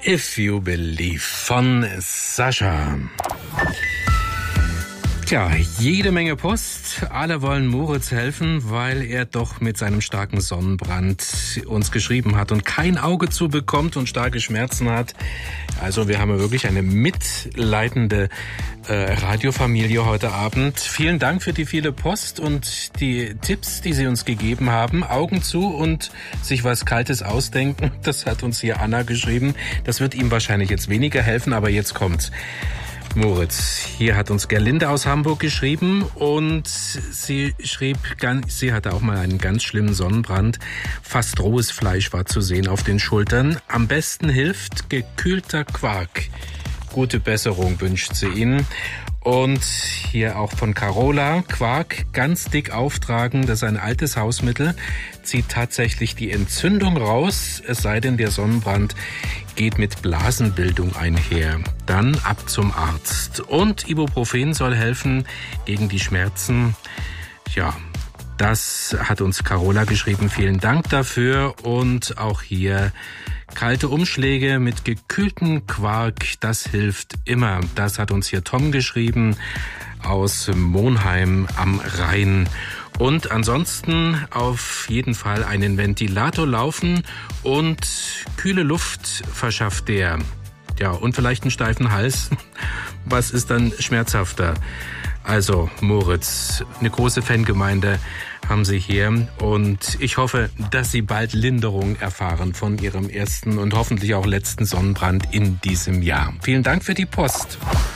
If You Believe von Sascha. Tja, jede Menge Post. Alle wollen Moritz helfen, weil er doch mit seinem starken Sonnenbrand uns geschrieben hat und kein Auge zu bekommt und starke Schmerzen hat. Also wir haben wirklich eine mitleidende Radiofamilie heute Abend. Vielen Dank für die viele Post und die Tipps, die Sie uns gegeben haben. Augen zu und sich was Kaltes ausdenken. Das hat uns hier Anna geschrieben. Das wird ihm wahrscheinlich jetzt weniger helfen, aber jetzt kommt's. Moritz, hier hat uns Gerlinde aus Hamburg geschrieben und sie schrieb, sie hatte auch mal einen ganz schlimmen Sonnenbrand. Fast rohes Fleisch war zu sehen auf den Schultern. Am besten hilft gekühlter Quark. Gute Besserung wünscht sie Ihnen. Und hier auch von Carola, Quark ganz dick auftragen, das ist ein altes Hausmittel, zieht tatsächlich die Entzündung raus, es sei denn, der Sonnenbrand geht mit Blasenbildung einher. Dann ab zum Arzt. Und Ibuprofen soll helfen gegen die Schmerzen. Ja, das hat uns Carola geschrieben. Vielen Dank dafür. Und auch hier kalte Umschläge mit gekühltem Quark, das hilft immer. Das hat uns hier Tom geschrieben aus Monheim am Rhein. Und ansonsten auf jeden Fall einen Ventilator laufen und kühle Luft verschafft der. Ja, und vielleicht einen steifen Hals. Was ist dann schmerzhafter? Also Moritz, eine große Fangemeinde haben Sie hier und ich hoffe, dass Sie bald Linderung erfahren von Ihrem ersten und hoffentlich auch letzten Sonnenbrand in diesem Jahr. Vielen Dank für die Post.